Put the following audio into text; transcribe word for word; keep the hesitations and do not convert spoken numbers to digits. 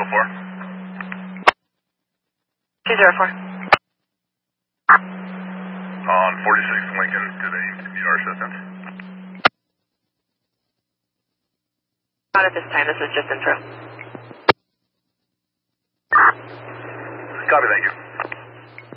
four. two zero four. On forty-six Lincoln, do they need to be our assistance? Not at this time, this is just intro. Copy, thank you.